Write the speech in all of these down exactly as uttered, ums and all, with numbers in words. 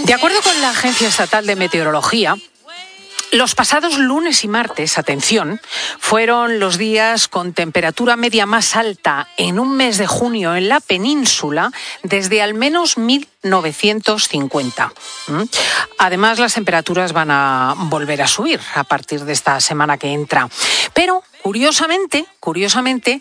De acuerdo con la Agencia Estatal de Meteorología, los pasados lunes y martes, atención, fueron los días con temperatura media más alta en un mes de junio en la península desde al menos mil novecientos cincuenta. Además, las temperaturas van a volver a subir a partir de esta semana que entra. Pero, curiosamente, curiosamente,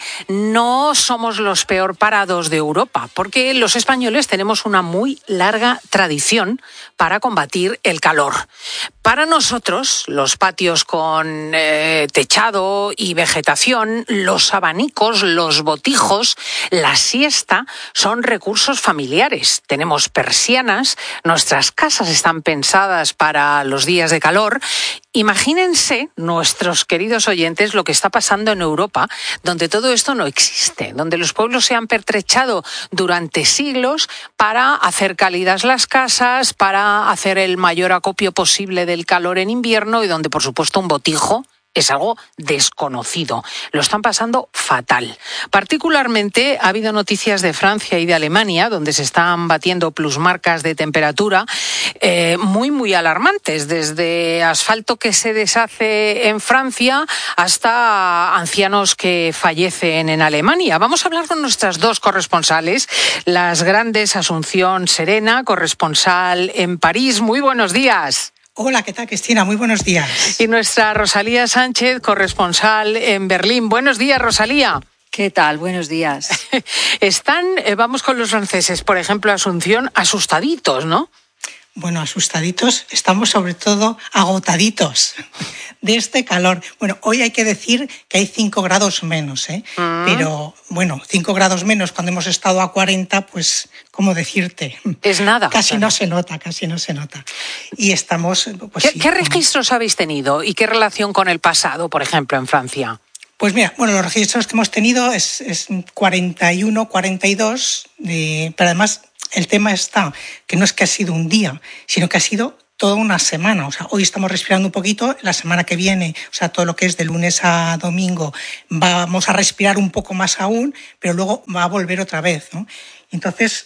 no somos los peor parados de Europa, porque los españoles tenemos una muy larga tradición para combatir el calor. Para nosotros, los patios con eh, techado y vegetación, los abanicos, los botijos, la siesta, son recursos familiares. Tenemos persianas, nuestras casas están pensadas para los días de calor. Imagínense, nuestros queridos oyentes, lo que está pasando en Europa, donde todo esto no existe, donde los pueblos se han pertrechado durante siglos para hacer cálidas las casas, para hacer el mayor acopio posible del calor en invierno y donde, por supuesto, un botijo es algo desconocido. Lo están pasando fatal. Particularmente ha habido noticias de Francia y de Alemania, donde se están batiendo plusmarcas de temperatura eh, muy, muy alarmantes, desde asfalto que se deshace en Francia hasta ancianos que fallecen en Alemania. Vamos a hablar con nuestras dos corresponsales, las grandes Asunción Serena, corresponsal en París. Muy buenos días. Hola, ¿qué tal, Cristina? Muy buenos días. Y nuestra Rosalía Sánchez, corresponsal en Berlín. Buenos días, Rosalía. ¿Qué tal? Buenos días. Están, eh, vamos con los franceses, por ejemplo, Asunción, asustaditos, ¿no? Bueno, asustaditos, estamos sobre todo agotaditos de este calor. Bueno, hoy hay que decir que hay cinco grados menos, ¿eh? Mm. Pero, bueno, cinco grados menos cuando hemos estado a cuarenta, pues, ¿cómo decirte? Es nada. Casi claro. no se nota, casi no se nota. Y estamos... Pues, ¿Qué, sí, ¿Qué registros como... habéis tenido y qué relación con el pasado, por ejemplo, en Francia? Pues mira, bueno, los registros que hemos tenido es, es cuarenta y uno, cuarenta y dos, eh, pero además... El tema está que no es que ha sido un día, sino que ha sido toda una semana. O sea, hoy estamos respirando un poquito, la semana que viene, o sea, todo lo que es de lunes a domingo, vamos a respirar un poco más aún, pero luego va a volver otra vez, ¿no? Entonces,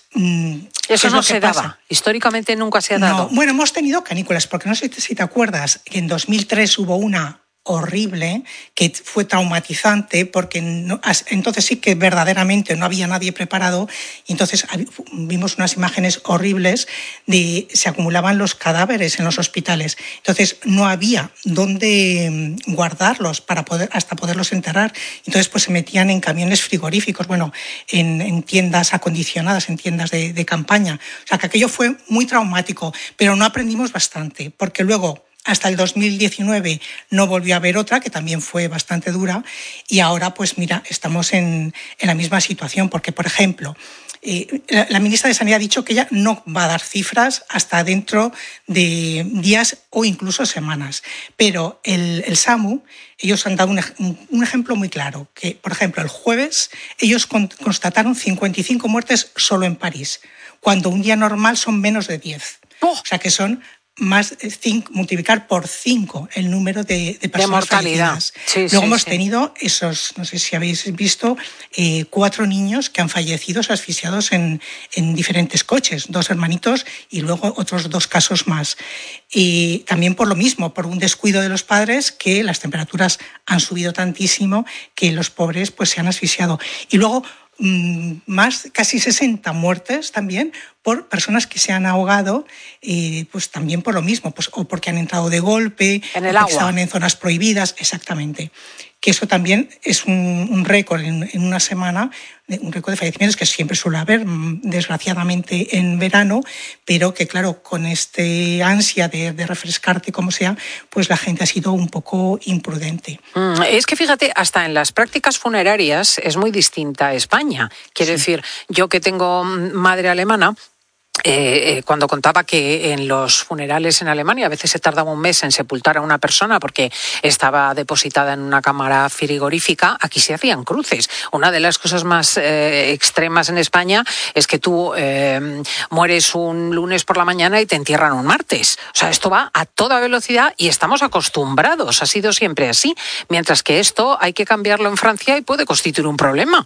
eso no se pasa? daba. Históricamente nunca se ha dado. No, bueno, hemos tenido canículas, porque no sé si te acuerdas que en dos mil tres hubo una horrible, que fue traumatizante, porque no, entonces sí que verdaderamente no había nadie preparado, y entonces vimos unas imágenes horribles de se acumulaban los cadáveres en los hospitales, entonces no había dónde guardarlos para poder hasta poderlos enterrar, entonces pues se metían en camiones frigoríficos, bueno, en, en tiendas acondicionadas, en tiendas de, de campaña, o sea que aquello fue muy traumático, pero no aprendimos bastante, porque luego hasta el dos mil diecinueve no volvió a haber otra, que también fue bastante dura, y ahora, pues mira, estamos en, en la misma situación, porque, por ejemplo, eh, la, la ministra de Sanidad ha dicho que ella no va a dar cifras hasta dentro de días o incluso semanas, pero el, el SAMU, ellos han dado un, un ejemplo muy claro, que, por ejemplo, el jueves ellos con, constataron cincuenta y cinco muertes solo en París, cuando un día normal son menos de diez. Oh. O sea que son... más cinco, multiplicar por cinco el número de, de personas de mortalidad. fallecidas. Sí, Luego sí, hemos sí. tenido esos, no sé si habéis visto, eh, cuatro niños que han fallecido asfixiados en, en diferentes coches, dos hermanitos y luego otros dos casos más. Y también por lo mismo, por un descuido de los padres, que las temperaturas han subido tantísimo que los pobres pues se han asfixiado. Y luego más, casi sesenta muertes también por personas que se han ahogado, eh, pues también por lo mismo, pues, o porque han entrado de golpe, en el o agua. Estaban en zonas prohibidas, exactamente. Que eso también es un, un récord en, en una semana, un récord de fallecimientos que siempre suele haber, desgraciadamente, en verano, pero que, claro, con este ansia de, de refrescarte como sea, pues la gente ha sido un poco imprudente. Mm, es que fíjate, hasta en las prácticas funerarias es muy distinta a España. Quiero sí. decir, yo que tengo madre alemana, Eh, eh, cuando contaba que en los funerales en Alemania a veces se tardaba un mes en sepultar a una persona porque estaba depositada en una cámara frigorífica, aquí se hacían cruces. Una de las cosas más eh, extremas en España es que tú eh, mueres un lunes por la mañana y te entierran un martes. O sea, esto va a toda velocidad y estamos acostumbrados, ha sido siempre así. Mientras que esto hay que cambiarlo en Francia y puede constituir un problema.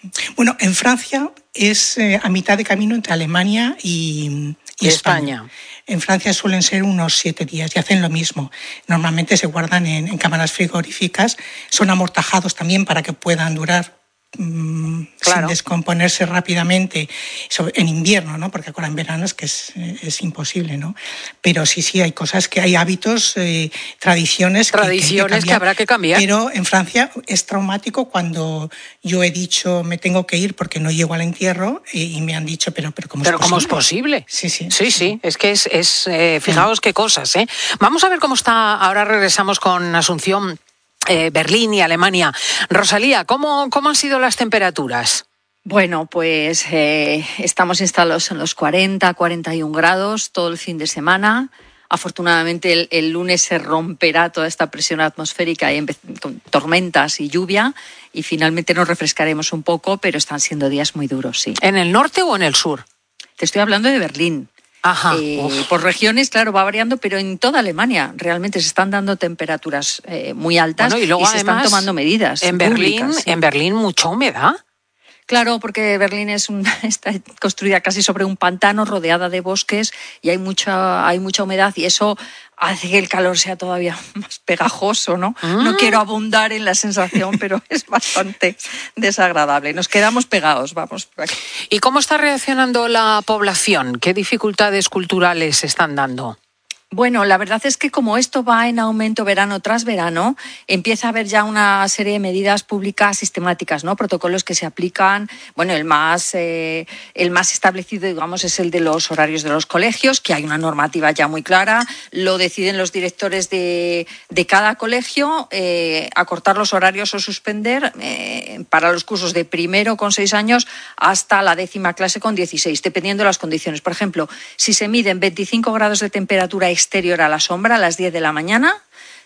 Bueno, en Francia es eh, a mitad de camino entre Alemania y, y España. España. En Francia suelen ser unos siete días y hacen lo mismo. Normalmente se guardan en, en cámaras frigoríficas, son amortajados también para que puedan durar mmm, claro. sin descomponerse rápidamente en invierno, ¿no? Porque ahora en verano es que es, es imposible, ¿no? Pero sí, sí, hay cosas que hay hábitos, eh, tradiciones, tradiciones que, que, que habrá que cambiar. Pero en Francia es traumático cuando yo he dicho me tengo que ir porque no llego al entierro y, y me han dicho pero pero cómo pero es posible. ¿Cómo es posible? Sí, sí, sí, sí, sí. Es que es, es eh, fijaos sí. qué cosas, ¿eh? Vamos a ver cómo está. Ahora regresamos con Asunción. Eh, Berlín y Alemania. Rosalía, ¿cómo, cómo han sido las temperaturas? Bueno, pues eh, estamos instalados en los cuarenta, cuarenta y un grados todo el fin de semana. Afortunadamente el, el lunes se romperá toda esta presión atmosférica y con tormentas y lluvia y finalmente nos refrescaremos un poco, pero están siendo días muy duros, sí. ¿En el norte o en el sur? Te estoy hablando de Berlín. Ajá. Eh, por regiones, claro, va variando, pero en toda Alemania realmente se están dando temperaturas eh, muy altas bueno, y, luego, y se además, están tomando medidas. En Berlín, públicas, sí. en Berlín mucha humedad. Claro, porque Berlín es un, está construida casi sobre un pantano, rodeada de bosques y hay mucha, hay mucha humedad y eso hace que el calor sea todavía más pegajoso, ¿no? Ah. No quiero abundar en la sensación, pero es bastante desagradable. Nos quedamos pegados, vamos por aquí. ¿Y cómo está reaccionando la población? ¿Qué dificultades culturales se están dando? Bueno, la verdad es que como esto va en aumento verano tras verano, empieza a haber ya una serie de medidas públicas sistemáticas, ¿no? Protocolos que se aplican. Bueno, el más, eh, el más establecido, digamos, es el de los horarios de los colegios, que hay una normativa ya muy clara. Lo deciden los directores de, de cada colegio, eh, acortar los horarios o suspender eh, para los cursos de primero con seis años hasta la décima clase con dieciséis, dependiendo de las condiciones. Por ejemplo, si se miden veinticinco grados de temperatura exterior a la sombra a las diez de la mañana,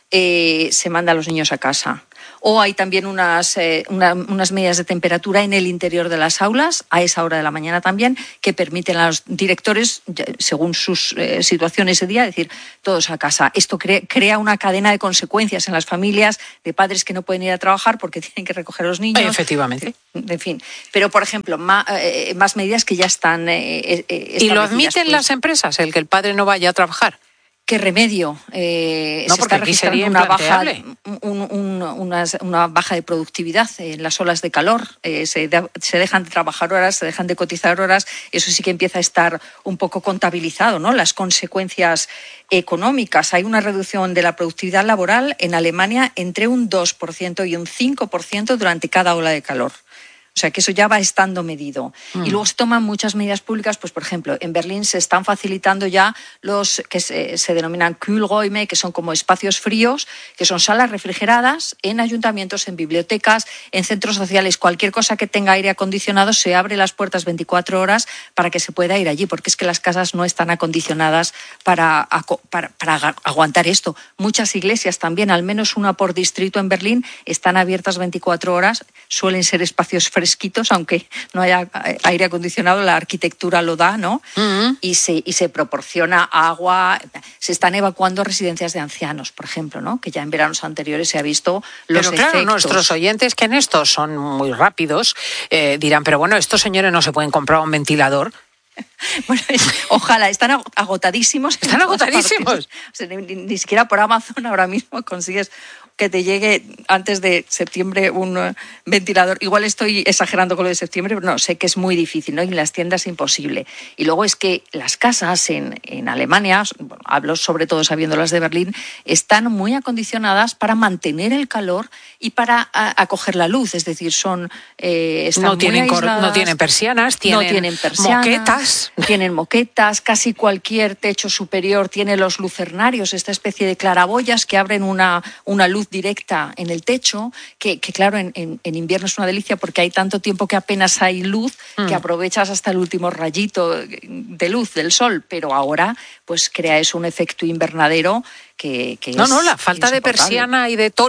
eh, se manda a los niños a casa. O hay también unas, eh, una, unas medidas de temperatura en el interior de las aulas, a esa hora de la mañana también, que permiten a los directores, según sus eh, situaciones ese día, decir, todos a casa. Esto cre- crea una cadena de consecuencias en las familias de padres que no pueden ir a trabajar porque tienen que recoger a los niños. Efectivamente. En fin. Pero, por ejemplo, más, eh, más medidas que ya están eh, eh, establecidas. ¿Y lo admiten pues, las empresas, el que el padre no vaya a trabajar? ¿Qué remedio? Eh, no, se porque está registrando aquí una baja, un, un, una, una baja de productividad en las olas de calor. Eh, se, de, se dejan de trabajar horas, se dejan de cotizar horas. Eso sí que empieza a estar un poco contabilizado, ¿no? Las consecuencias económicas. Hay una reducción de la productividad laboral en Alemania entre un dos por ciento y un cinco por ciento durante cada ola de calor. O sea, que eso ya va estando medido. Mm. Y luego se toman muchas medidas públicas, pues por ejemplo, en Berlín se están facilitando ya los que se, se denominan Kühlräume, que son como espacios fríos, que son salas refrigeradas en ayuntamientos, en bibliotecas, en centros sociales. Cualquier cosa que tenga aire acondicionado se abre las puertas veinticuatro horas para que se pueda ir allí, porque es que las casas no están acondicionadas para, para, para aguantar esto. Muchas iglesias también, al menos una por distrito en Berlín, están abiertas veinticuatro horas, suelen ser espacios frescos, aunque no haya aire acondicionado, la arquitectura lo da, ¿no? Uh-huh. Y se, y se proporciona agua. Se están evacuando residencias de ancianos, por ejemplo, ¿no? Que ya en veranos anteriores se ha visto los pero claro, efectos. Nuestros oyentes, que en esto son muy rápidos, eh, dirán, pero bueno, estos señores no se pueden comprar un ventilador. Bueno, ojalá, están agotadísimos. Están agotadísimos. O sea, ni, ni siquiera por Amazon ahora mismo consigues que te llegue antes de septiembre un uh, ventilador. Igual estoy exagerando con lo de septiembre, pero no, sé que es muy difícil, ¿no? Y en las tiendas es imposible. Y luego es que las casas en, en Alemania, bueno, hablo sobre todo sabiendo las de Berlín, están muy acondicionadas para mantener el calor y para a, acoger la luz. Es decir, son eh, están no, tienen muy aisladas, cor- no tienen persianas, tienen, no tienen persianas, moquetas. Tienen moquetas, casi cualquier techo superior tiene los lucernarios, esta especie de claraboyas que abren una, una luz directa en el techo, que, que claro, en, en, en invierno es una delicia porque hay tanto tiempo que apenas hay luz mm. que aprovechas hasta el último rayito de luz del sol, pero ahora pues crea eso un efecto invernadero que, que no, es no, la falta de persiana y de toldo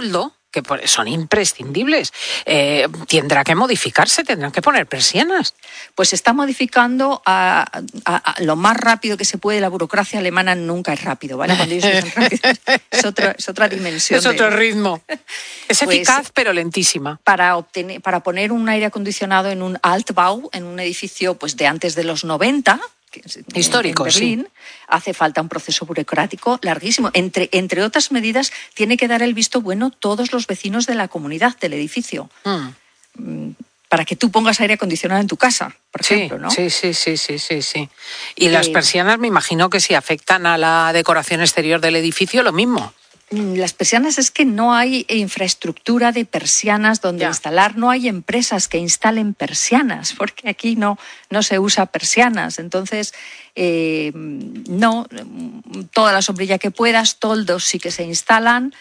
que son imprescindibles, eh, tendrá que modificarse, tendrán que poner persianas. Pues se está modificando a, a, a lo más rápido que se puede. La burocracia alemana nunca es rápido, ¿vale? Cuando ellos dicen rápido, es, otro, es otra dimensión. Es otro de, ritmo. Es pues, eficaz, pero lentísima. Para, obtener, para poner un aire acondicionado en un Altbau, en un edificio pues, de antes de los noventa, histórico, en Berlín, sí. Hace falta un proceso burocrático larguísimo. Entre, entre otras medidas, tiene que dar el visto bueno todos los vecinos de la comunidad del edificio. Mm. Para que tú pongas aire acondicionado en tu casa, por sí, ejemplo, ¿no? Sí, sí, sí, sí, sí, sí. Y eh, las persianas me imagino que si afectan a la decoración exterior del edificio, lo mismo. Las persianas es que no hay infraestructura de persianas donde ya. instalar, no hay empresas que instalen persianas, porque aquí no, no se usa persianas. Entonces, eh, no, toda la sombrilla que puedas, toldos sí que se instalan.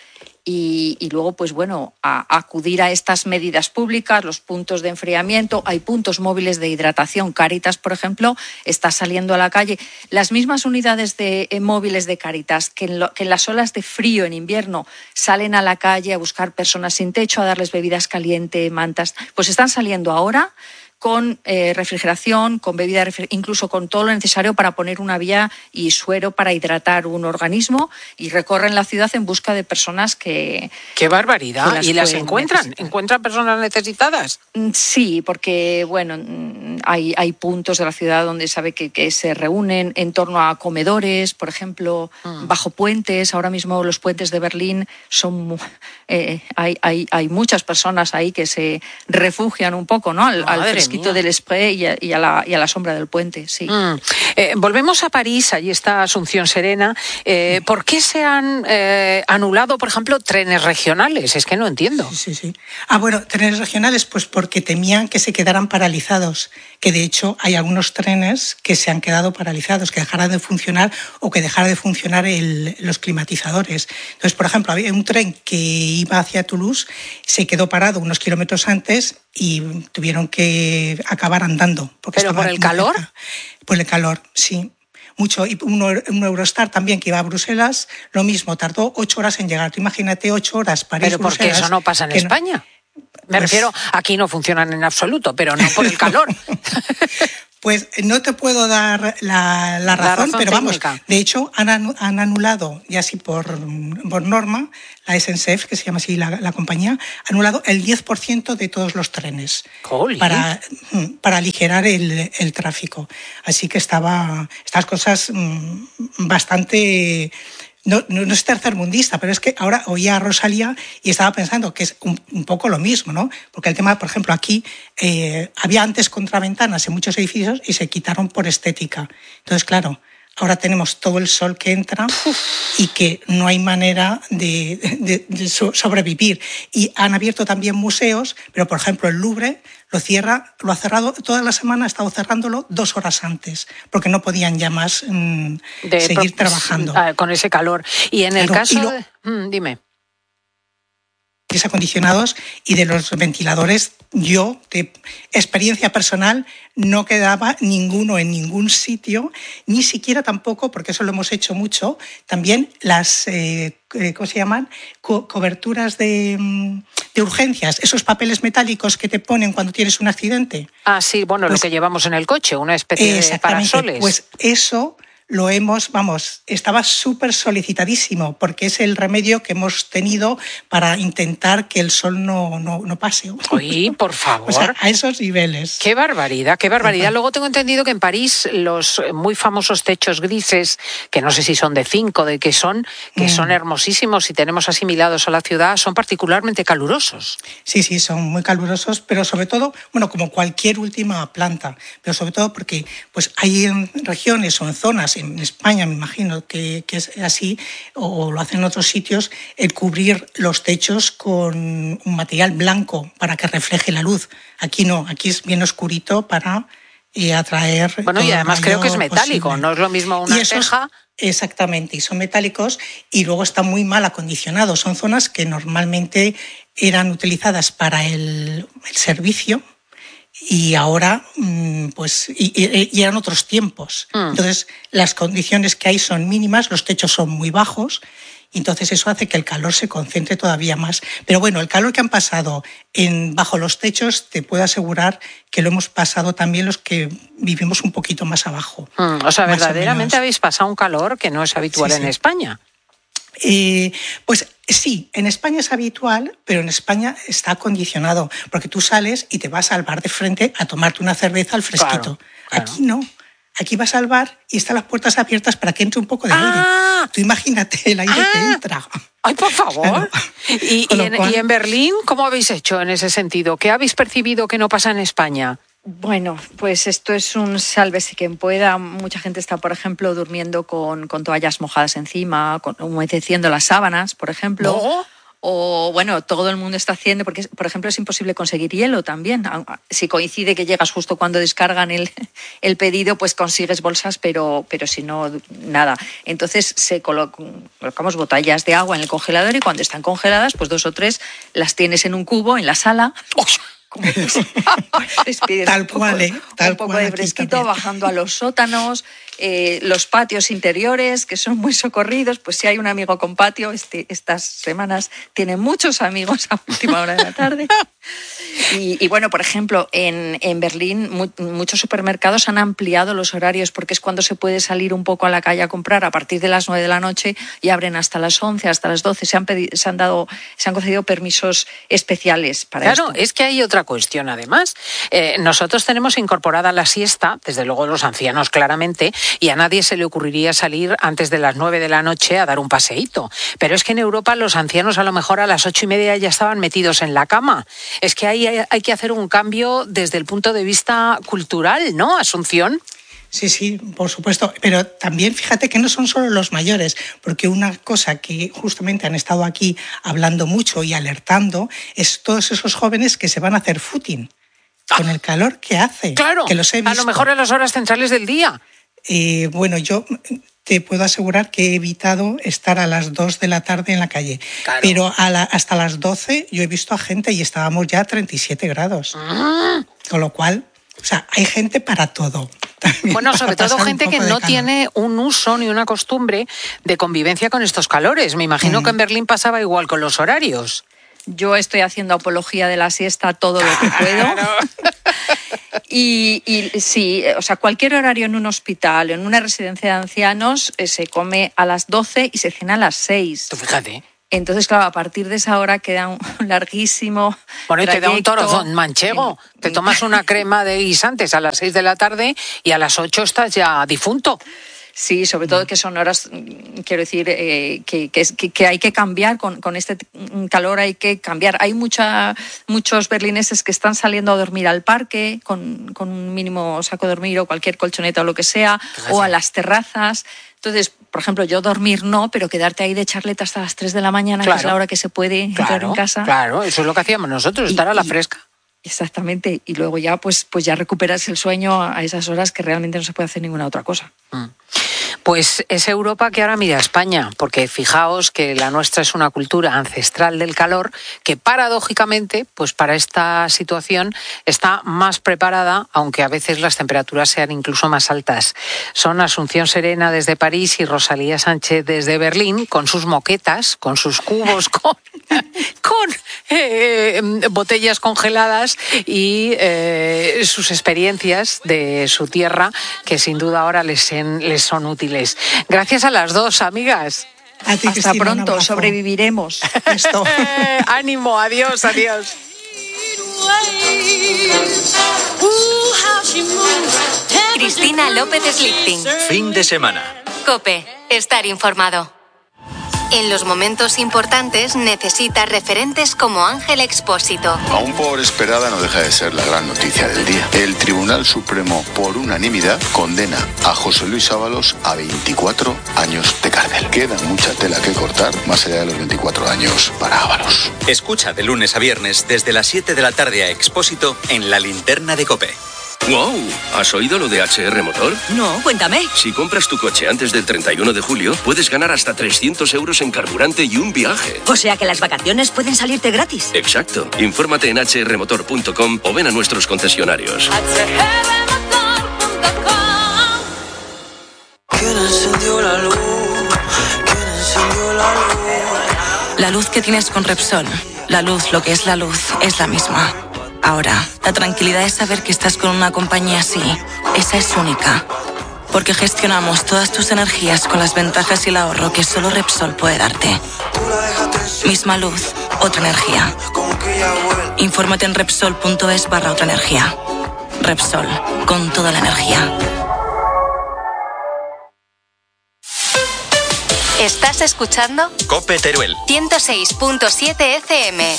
Y, y luego, pues bueno, a, a acudir a estas medidas públicas, los puntos de enfriamiento, hay puntos móviles de hidratación. Cáritas, por ejemplo, está saliendo a la calle. Las mismas unidades de eh, móviles de Cáritas que en, lo, que en las olas de frío en invierno salen a la calle a buscar personas sin techo, a darles bebidas calientes, mantas, pues están saliendo ahora con eh, refrigeración, con bebida, incluso con todo lo necesario para poner una vía y suero para hidratar un organismo, y recorren la ciudad en busca de personas que... ¡Qué barbaridad! Que las ¿Y las encuentran? Necesitar. ¿Encuentran personas necesitadas? Sí, porque, bueno, hay, hay puntos de la ciudad donde sabe que, que se reúnen en torno a comedores, por ejemplo, mm. bajo puentes. Ahora mismo los puentes de Berlín son... Eh, hay, hay, hay muchas personas ahí que se refugian un poco, ¿no? Al, al fresquito del spray y a, y, a la, y a la sombra del puente, sí. Mm. Eh, volvemos a París, allí está Asunción Serena. Eh, ¿Por qué se han eh, anulado, por ejemplo, trenes regionales? Es que no entiendo. Sí, sí, sí. Ah, bueno, trenes regionales, pues porque temían que se quedaran paralizados, que de hecho hay algunos trenes que se han quedado paralizados, que dejaran de funcionar o que dejaran de funcionar el, los climatizadores. Entonces, por ejemplo, había un tren que iba hacia Toulouse, se quedó parado unos kilómetros antes y tuvieron que acabar andando. Porque ¿Pero por el calor? Cerca. Por el calor, sí. Mucho. Y un, un Eurostar también que iba a Bruselas, lo mismo, tardó ocho horas en llegar. Tú imagínate ocho horas París, Pero porque Bruselas, eso no pasa en España. No, Me pues, refiero, aquí no funcionan en absoluto, pero no por el calor. Pues no te puedo dar la, la, razón, la razón, pero técnica. Vamos, de hecho han, han anulado, ya así por, por norma, la S N C F, que se llama así la, la compañía, ha anulado el diez por ciento de todos los trenes para, para aligerar el, el tráfico. Así que estaba estas cosas bastante... No, no, no es tercermundista, pero es que ahora oía a Rosalía y estaba pensando que es un, un poco lo mismo, ¿no? Porque el tema, por ejemplo, aquí eh, había antes contraventanas en muchos edificios y se quitaron por estética. Entonces, claro, ahora tenemos todo el sol que entra y que no hay manera de, de, de sobrevivir. Y han abierto también museos, pero, por ejemplo, el Louvre lo cierra, lo ha cerrado toda la semana, ha estado cerrándolo dos horas antes, porque no podían ya más mmm, de seguir pro- trabajando. Con ese calor. Y en el claro, caso... Lo, de... mm, dime. Acondicionados y de los ventiladores, yo, de experiencia personal, no quedaba ninguno en ningún sitio, ni siquiera tampoco, porque eso lo hemos hecho mucho, también las, eh, ¿cómo se llaman? Co- coberturas de, de urgencias, esos papeles metálicos que te ponen cuando tienes un accidente. Ah, sí, bueno, pues, lo que llevamos en el coche, una especie de parasoles. Pues eso... Lo hemos, vamos, estaba súper solicitadísimo porque es el remedio que hemos tenido para intentar que el sol no, no, no pase. Oye, por favor. O sea, a esos niveles. Qué barbaridad, qué barbaridad. Luego tengo entendido que en París los muy famosos techos grises, que no sé si son de zinc o de qué son, que mm. son hermosísimos y tenemos asimilados a la ciudad, son particularmente calurosos. Sí, sí, son muy calurosos, pero sobre todo, bueno, como cualquier última planta, pero sobre todo porque pues hay en regiones o en zonas, en España me imagino que, que es así, o lo hacen en otros sitios, el cubrir los techos con un material blanco para que refleje la luz. Aquí no, aquí es bien oscurito para eh, atraer... Bueno, y además creo que es metálico, posible. No es lo mismo una teja... Exactamente, y son metálicos y luego están muy mal acondicionados. Son zonas que normalmente eran utilizadas para el, el servicio, y ahora, pues, y, y, y eran otros tiempos. Mm. Entonces, las condiciones que hay son mínimas, los techos son muy bajos Entonces eso hace que el calor se concentre todavía más. Pero bueno, el calor que han pasado en, bajo los techos, te puedo asegurar que lo hemos pasado también los que vivimos un poquito más abajo. Mm, o sea, verdaderamente o habéis pasado un calor que no es habitual sí, en sí. España. Eh, pues sí, en España es habitual, pero en España está acondicionado, porque tú sales y te vas al bar de frente a tomarte una cerveza al fresquito. Claro, claro. Aquí no. Aquí vas al bar y están las puertas abiertas para que entre un poco de ah, aire. Tú imagínate el aire ah, que entra. ¡Ay, por favor! Claro. ¿Y, y, en, cual... ¿Y en Berlín cómo habéis hecho en ese sentido? ¿Qué habéis percibido que no pasa en España? Bueno, pues esto es un sálvese quien pueda. Mucha gente está, por ejemplo, durmiendo con, con toallas mojadas encima, con, humedeciendo las sábanas, por ejemplo. ¿No? O, bueno, todo el mundo está haciendo, porque, por ejemplo, es imposible conseguir hielo también. Si coincide que llegas justo cuando descargan el, el pedido, pues consigues bolsas, pero, pero si no, nada. Entonces se colo- colocamos botellas de agua en el congelador y cuando están congeladas, pues dos o tres las tienes en un cubo en la sala. Como pues, tal cual, ¿eh? Tal un poco cual de fresquito, bajando a los sótanos, eh, los patios interiores, que son muy socorridos. Pues si hay un amigo con patio, este, estas semanas tiene muchos amigos a última hora de la tarde. Y, y bueno, por ejemplo, en, en Berlín mu- muchos supermercados han ampliado los horarios porque es cuando se puede salir un poco a la calle a comprar a partir de las nueve de la noche y abren hasta las once, hasta las doce. Se han, pedi- se han, dado, se han concedido permisos especiales para claro, esto. Claro, es que hay otra cuestión además. Eh, nosotros tenemos incorporada la siesta, desde luego los ancianos claramente, y a nadie se le ocurriría salir antes de las nueve de la noche a dar un paseíto. Pero es que en Europa los ancianos a lo mejor a las ocho y media ya estaban metidos en la cama. Es que ahí hay, hay que hacer un cambio desde el punto de vista cultural, ¿no, Asunción? Sí, sí, por supuesto, pero también fíjate que no son solo los mayores, porque una cosa que justamente han estado aquí hablando mucho y alertando es todos esos jóvenes que se van a hacer footing con el calor que hace. Claro, que los he visto. A lo mejor a las horas centrales del día. Eh, bueno, yo te puedo asegurar que he evitado estar a las dos de la tarde en la calle, claro. pero a la, hasta las doce yo he visto a gente y estábamos ya a treinta y siete grados, ah. con lo cual, o sea, hay gente para todo. También bueno, sobre todo gente que no calor. tiene un uso ni una costumbre de convivencia con estos calores. Me imagino mm. que en Berlín pasaba igual con los horarios. Yo estoy haciendo apología de la siesta todo lo que puedo. y, y sí, o sea, cualquier horario en un hospital o en una residencia de ancianos eh, se come a las doce y se cena a las seis. Tú fíjate. Entonces, claro, a partir de esa hora queda un larguísimo Bueno, y trayecto. te da un torozón manchego. Te tomas una crema de guisantes a las seis de la tarde y a las ocho estás ya difunto. Sí, sobre todo que son horas, quiero decir, eh, que, que, que hay que cambiar con, con este calor, hay que cambiar. Hay mucha, muchos berlineses que están saliendo a dormir al parque con, con un mínimo saco de dormir o cualquier colchoneta o lo que sea, Fíjate. o a las terrazas. Entonces, por ejemplo, yo dormir no, pero quedarte ahí de charleta hasta las tres de la mañana, claro. que es la hora que se puede claro, entrar en casa. Claro, eso es lo que hacíamos nosotros, estar y, a la fresca. Exactamente, y luego ya pues, pues ya recuperas el sueño a esas horas que realmente no se puede hacer ninguna otra cosa. Mm. Pues es Europa que ahora mira a España, porque fijaos que la nuestra es una cultura ancestral del calor que paradójicamente, pues para esta situación está más preparada, aunque a veces las temperaturas sean incluso más altas. Son Asunción Serena desde París y Rosalía Sánchez desde Berlín, con sus moquetas, con sus cubos, con, con eh, botellas congeladas y eh, sus experiencias de su tierra, que sin duda ahora les, en, les son útiles. Gracias a las dos, amigas. A ti, Hasta Cristina, pronto, sobreviviremos. Esto. Ánimo, adiós, adiós. Cristina López Slichting. Fin de semana. COPE. Estar informado. En los momentos importantes necesita referentes como Ángel Expósito. Aún por esperada no deja de ser la gran noticia del día. El Tribunal Supremo, por unanimidad, condena a José Luis Ábalos a veinticuatro años de cárcel. Queda mucha tela que cortar, más allá de los veinticuatro años para Ábalos. Escucha de lunes a viernes desde las siete de la tarde a Expósito en La Linterna de COPE. ¡Wow! ¿Has oído lo de H R Motor? No, cuéntame. Si compras tu coche antes del treinta y uno de julio, puedes ganar hasta trescientos euros en carburante y un viaje. O sea que las vacaciones pueden salirte gratis. Exacto. Infórmate en hache erre motor punto com o ven a nuestros concesionarios. hache erre motor punto com. ¿Quién encendió la luz? ¿Quién encendió la luz? La luz que tienes con Repsol, la luz, lo que es la luz, es la misma. Ahora, la tranquilidad de saber que estás con una compañía así, esa es única. Porque gestionamos todas tus energías con las ventajas y el ahorro que solo Repsol puede darte. Misma luz, otra energía. Infórmate en Repsol.es barra otra energía. Repsol, con toda la energía. ¿Estás escuchando? COPE Teruel. ciento seis punto siete F M.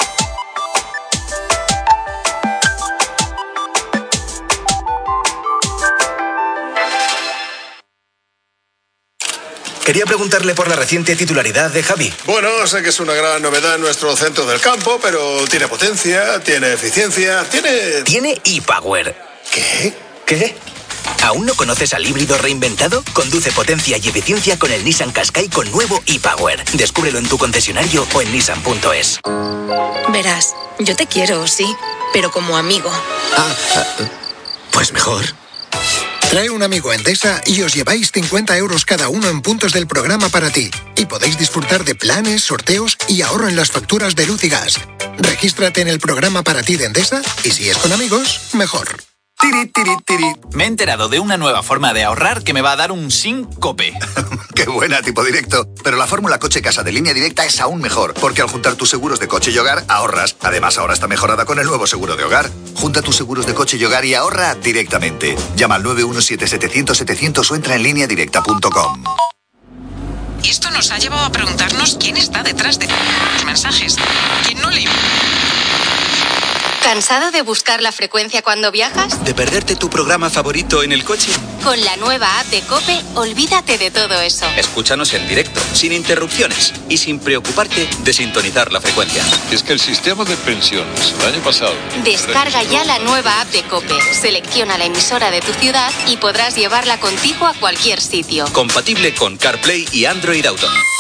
Quería preguntarle por la reciente titularidad de Javi. Bueno, sé que es una gran novedad en nuestro centro del campo, pero tiene potencia, tiene eficiencia, tiene... Tiene ePower. ¿Qué? ¿Qué? ¿Aún no conoces al híbrido reinventado? Conduce potencia y eficiencia con el Nissan Qashqai con nuevo ePower. Descúbrelo en tu concesionario o en nissan punto es. Verás, yo te quiero, sí, pero como amigo. Ah, pues mejor. Trae un amigo a Endesa y os lleváis cincuenta euros cada uno en puntos del programa para ti. Y podéis disfrutar de planes, sorteos y ahorro en las facturas de luz y gas. Regístrate en el programa para ti de Endesa y si es con amigos, mejor. Tiri, tiri, tiri. Me he enterado de una nueva forma de ahorrar que me va a dar un síncope. ¡Qué buena, tipo directo! Pero la fórmula coche-casa de Línea Directa es aún mejor, porque al juntar tus seguros de coche y hogar, ahorras. Además, ahora está mejorada con el nuevo seguro de hogar. Junta tus seguros de coche y hogar y ahorra directamente. Llama al nueve uno siete setecientos setecientos o entra en línea directa punto com. Y esto nos ha llevado a preguntarnos quién está detrás de los mensajes. ¿Quién no le... ¿Cansado de buscar la frecuencia cuando viajas? ¿De perderte tu programa favorito en el coche? Con la nueva app de COPE, olvídate de todo eso. Escúchanos en directo, sin interrupciones y sin preocuparte de sintonizar la frecuencia. Es que el sistema de pensiones el año pasado... Descarga ya la nueva app de COPE, selecciona la emisora de tu ciudad y podrás llevarla contigo a cualquier sitio. Compatible con CarPlay y Android Auto.